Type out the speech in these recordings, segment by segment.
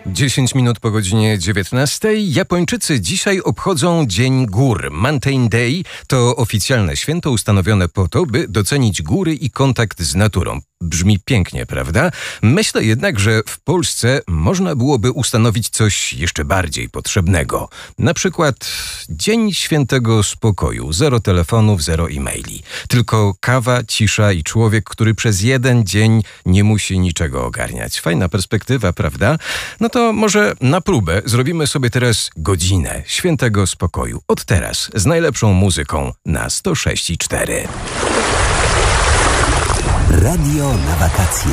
10 minut po godzinie 19. Japończycy dzisiaj obchodzą Dzień Gór. Mountain Day to oficjalne święto ustanowione po to, by docenić góry i kontakt z naturą. Brzmi pięknie, prawda? Myślę jednak, że w Polsce można byłoby ustanowić coś jeszcze bardziej potrzebnego. Na przykład Dzień Świętego Spokoju. 0 telefonów, 0 e-maili. Tylko kawa, cisza i człowiek, który przez jeden dzień nie musi niczego ogarniać. Fajna perspektywa, prawda? No to może na próbę zrobimy sobie teraz godzinę Świętego Spokoju. Od teraz z najlepszą muzyką na 106,4. Radio na wakacje.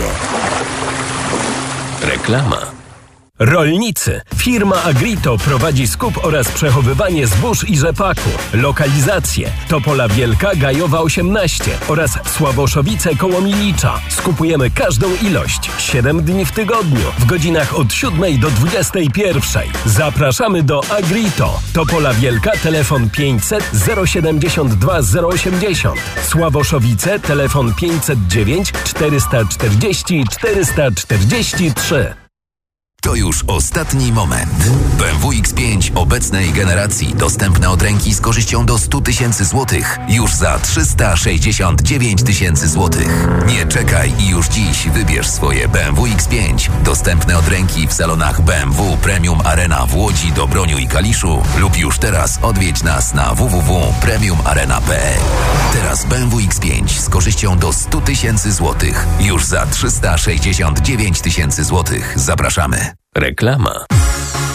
Reklama. Rolnicy. Firma Agrito prowadzi skup oraz przechowywanie zbóż i rzepaku. Lokalizacje: Topola Wielka, Gajowa 18 oraz Sławoszowice koło Milicza. Skupujemy każdą ilość. 7 dni w tygodniu, w godzinach od 7 do 21. Zapraszamy do Agrito. Topola Wielka, telefon 500 072 080. Sławoszowice, telefon 509 440 443. To już ostatni moment. BMW X5 obecnej generacji dostępne od ręki z korzyścią do 100 tysięcy złotych już za 369 tysięcy złotych. Nie czekaj i już dziś wybierz swoje BMW X5 dostępne od ręki w salonach BMW Premium Arena w Łodzi, Dobroniu i Kaliszu lub już teraz odwiedź nas na www.premiumarena.pl. Teraz BMW X5 z korzyścią do 100 tysięcy złotych już za 369 tysięcy złotych. Zapraszamy. Reklama.